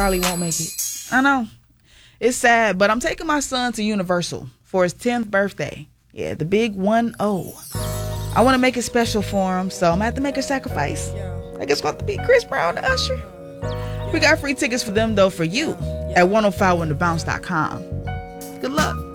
Probably won't make it. I know. It's sad, but I'm taking my son to Universal for his 10th birthday. Yeah, the big 1-0. I want to make it special for him, so I'm going to have to make a sacrifice. I guess we'll have to be Chris Brown and Usher. We got free tickets for them, though, for you at 1051thebounce.com. Good luck.